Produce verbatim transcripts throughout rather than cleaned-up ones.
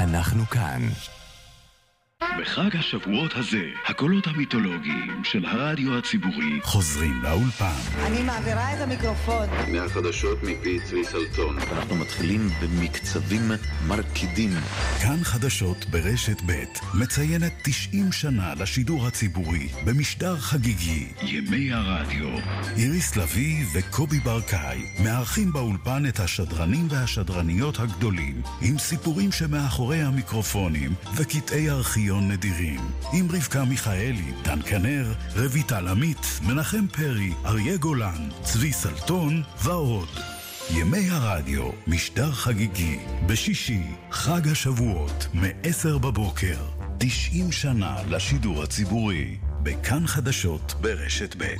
אנחנו כאן. בחג השבועות הזה, הקולות המיתולוגיים של הרדיו הציבורי חוזרים לאולפן. אני מעבירה את המיקרופון. מהחדשות מפי צבי סלטון. אנחנו מתחילים במקצבים מרקידים. כאן חדשות ברשת ב' מציינת תשעים שנה לשידור הציבורי במשדר חגיגי. ימי הרדיו. איריס לוי וקובי ברקאי מארחים באולפן את השדרנים והשדרניות הגדולים עם סיפורים שמאחורי המיקרופונים וקטעי ארכיון נדירים, עם רבקה מיכאלי, דן כנר, רויטל עמית, מנחם פרי, אריה גולן, צבי סלטון ועוד. ימי הרדיו, משדר חגיגי, בשישי, חג השבועות, מ-עשר בבוקר, תשעים שנה לשידור הציבורי, בכאן חדשות ברשת ב'.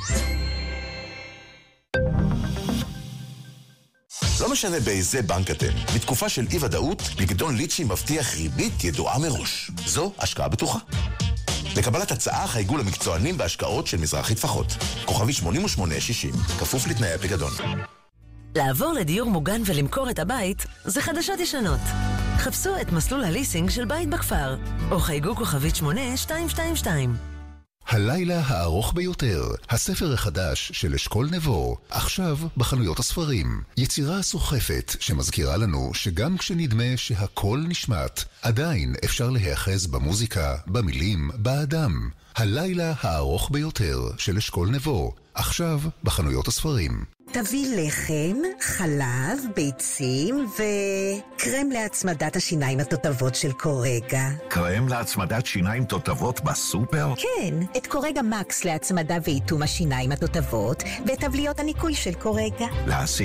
לא משנה באיזה בנק אתם, בתקופה של אי ודאות, פיקדון ליצ'י מבטיח ריבית ידועה מראש. זו השקעה בטוחה. לקבלת הצעה חייגו למקצוענים בהשקעות של מזרחי טפחות. כוכבי שמונים ושמונה שישים, כפוף לתנאי הפיקדון. לעבור לדיור מוגן ולמכור את הבית זה חדשות ישנות. חפשו את מסלול הליסינג של בית בכפר, או חייגו כוכבית שמונה שתיים שתיים שתיים. הלילה הארוך ביותר, הספר החדש של אשכול נבו, עכשיו בחנויות הספרים. יצירה סוחפת שמזכירה לנו שגם כשנדמה שהכל נשמט, עדיין אפשר להיאחז במוזיקה, במילים, באדם. הלילה הארוך ביותר של אשכול נבו, עכשיו בחנויות הספרים. תביא לחם, חלב, ביצים וקרם להצמדת השיניים התותבות של קורגה. קרם להצמדת שיניים תותבות בסופר? כן, את קורגה מקס להצמדה ואיתום השיניים התותבות ואת תבליות הניקוי של קורגה. להשיג